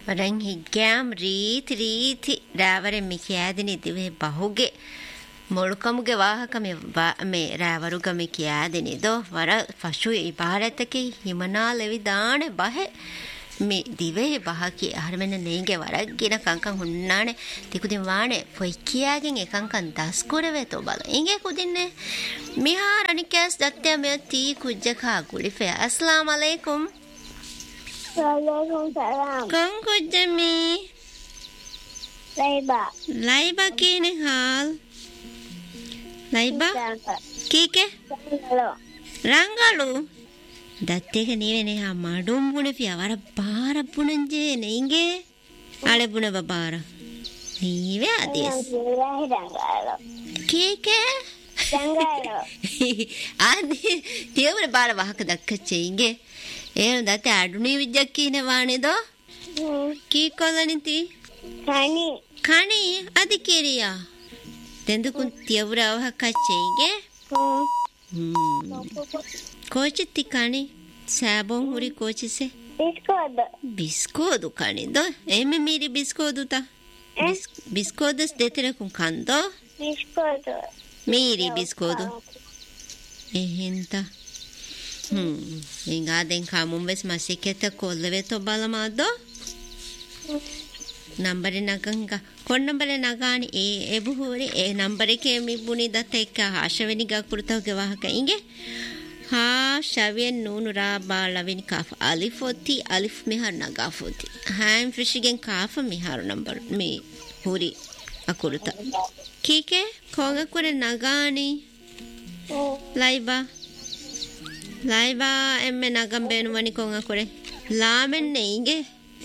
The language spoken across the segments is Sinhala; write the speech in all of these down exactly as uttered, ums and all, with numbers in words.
වරන් හිග්ගෑම් රීති රීති රෑවරෙන් මි කෑදිනි දිවේ බහුගේ මොළුකමුගේ වාහක මේ රෑවරුගම කෑදිනි දෝ වර පශු ඉපාරැතකි හිමනා ලෙවි දානේ බහේ මේ දිවේ බහකි අහරමෙන්න නේගේ වරක් ගින කංකන් හුන්නානේ තිකුදින් වානේ පොයි කියාගෙන් එකංකන් දස් කුරවේ තෝ බල ඉංගේ කුදින්නේ මිහාර අනිකස් දත්තය මෙ තී කුජ්ජකා ගුලිෆේ අස්ලාම අලයිකුම් Waalaikum salam. Kong kujami. Laiba. Laiba kini hal. Laiba. Kike? Rangalo. Rangalu. Datte ke niwe ne ha madum bune fi awara bara bunanje neinge. Ale bune babara. Niwe adis. Rangalo. Kike? Rangalo. Adi tiwara bara wahaka dakkache inge. ಏನು ದತ್ತೆ ಅಡುನಿ ವಿಜ್ಜಕ್ಕಿನ ವಾಣಿದೋ ಕೀ ಕೊಲ್ಲನಿತಿ Kani. ಖಾಣಿ ಅದಕ್ಕೇರಿಯಾ ತೆಂದು ಕುಂತಿಯವ್ರ ಅವ ಕಚ್ಚೆಗೆ ಕೋಚಿತ್ತಿ ಕಾಣಿ ಸ್ಯಾಬೋಂ ಹುರಿ ಕೋಚಿಸೆ Biskodo. ಬಿಸ್ಕೋದು ಕಾಣಿದೋ ಏಮೆ ಮೀರಿ ಬಿಸ್ಕೋದು ತಾ ಬಿಸ್ಕೋದಸ್ ದೇತಿರ ಕುಂ ಕಂದೋ Biskodo. ಮೀರಿ ಬಿಸ್ಕೋದು එහෙන්ත හ්ම් එංගා දෙන් කමුම් වෙස් මාසිකෙත කොල්ලවෙතෝ බලමාදෝ නම්බරේ නගංගා කොන් නම්බරේ නගානි ඒ එබුහුරි ඒ නම්බරේ කේ මිබුනි දත එක්ක ආශවෙනි ගකුරතෝගේ වාහක ඉංගේ හා ශවියන් නූනු රා බාලවෙනි කාෆ අලිෆොති අලිෆ් මිහර් නගාෆොති හයිම් ෆිෂිගෙන් කාෆ මිහර් නම්බර් මේ හුරි අකුරත කීකේ කොංගකුරේ නගානි ලයිබා ලයිබා එම්මෙ නගම් බේනුවනි කොංග කුරේ ලාමෙන් නෙයිගේ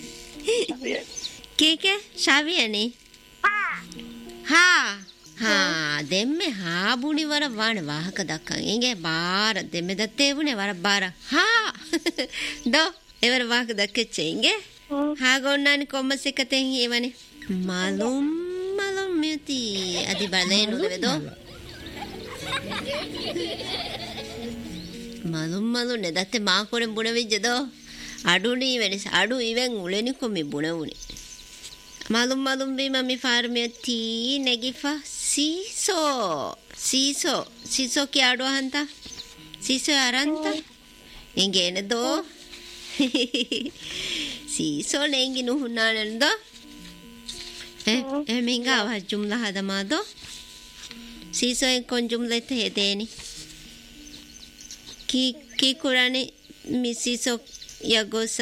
කීකේ ශවියනි හා හා දෙම්මෙ හාබුනි වර වාන වාහක දක්කන් ඉගේ බාර දෙම්මෙ දත්තේ වුනේ වර බාර හා දෝ එවර වාහක දක්කෙච්ච ඉගේ හා ගොන්නානි කොම්මසිකතෙන් හේවනේ මලුම් මලුම් මෙති අදි බලේනු දෙදෝ මලුම් මලුම් නේ දත්තේ මා කොරෙන් බුණ විජ්ජදෝ අඩුනි වෙනස අඩු ඉවෙන් උලෙනි කොමි බුණ උනේ මලුම් මලුම් බීම මි ෆාර්මිය තී නෙගිෆා සීසෝ සීසෝ සීසෝ කි අඩු හන්තා සීසෝ අරන්තා ඉංගේන දෝ seesaw නෙංගි නුහුනානන්දෝ eh eh minga wa jumla hadamado seesaw en kon jumla te hedeni ki ki kurani mi siso yagosa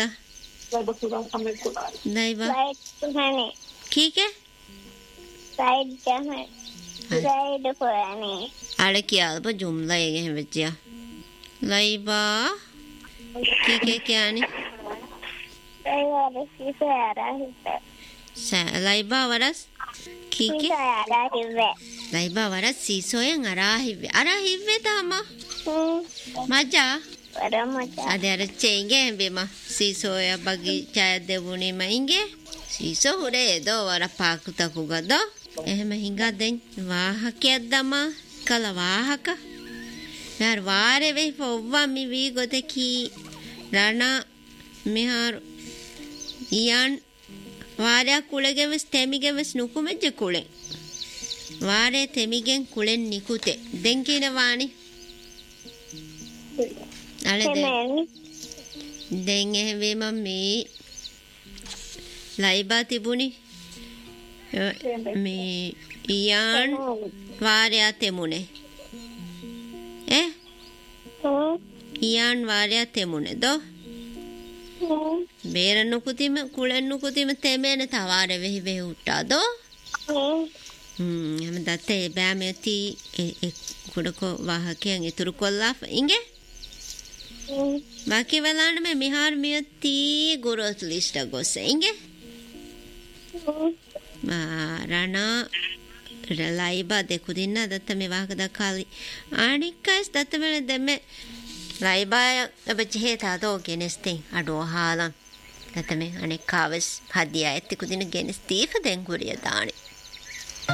naiba Baik Tuhani. ठीक है Baik Tuhani. Baik Tuhani. आले क्या अब जुमला ये हैं बच्चिया लाइबा ठीक है क्या नहीं Baik ada sisa ada hibe. सा लाइबा वरस ठीक Sisa है ada hibe. लाइबा वरस सीसो ये अरा हिवे अरा हिवे तामा Hmm. मजा Pada macam. अदे अरे चेंगे बेमा सीसो या बगी चाय देवुनी माइंगे सीसो हुरे दो वरा पाकु तकुगा दो එහෙම හිඟා දැන් වාහකයක් දමා කල වාහක නර් වාරේ වෙයි පොව්වා මි වී ගොතකි රණා මෙහාර ඉයන් වාරයා කුලගෙවස් තෙමිගෙවස් නුකුමෙජ්ජ කුලෙන් වාරේ තෙමිගෙන් කුලෙන් නිකුතේ දැන් කියන වානි අලේ දැන් දැන් එහෙම මම ලයිබා තිබුණි මේ ඉයන් වාරයා තෙමුනේ ඈ Hmm. ඉයන් වාරයා තෙමුනේ දෝ Hmm. බේරනු කුතිම කුලෙන්නු කුතිම තෙමෙන තවාර වෙහි වෙහි උට්ටා දෝ Hmm. හ්ම් එහෙම දත්තේ බෑමෙති ඒ කුඩකෝ වාහකයන් ඉතුරු කොල්ලා ඉංගේ Hmm. ಬಾಕಿ ವೆಲಾಂಡ್ ಮೇ ಮಿಹಾರ್ ಮಿಯತ್ತಿ ಗುರೋತ್ ಲಿಸ್ಟ್ ಗೊಸೆ ಇಂಗೆ Hmm. ರಣ ಲೈಬಾ ದೆಕುದಿನ್ನ ದತ್ತ ಮೆ ವಾಹಕದ ಖಾಲಿ ಆಣಿಕಸ್ ದತ್ತ ಮೆ ದೆಮೆ ಲೈಬಾ ಬಚ್ಚೆ ಹೇತಾ ದೋ ಗೆನೆಸ್ತೆ ಅಡೋ ಹಾಲ ದತ್ತ ಮೆ ಅನೆ ಕಾವಸ್ ಹದಿಯಾ ಎತ್ತಿ ಕುದಿನ ಗೆನೆಸ್ತಿ ಫದೆನ್ ಗುರಿಯ ದಾಣಿ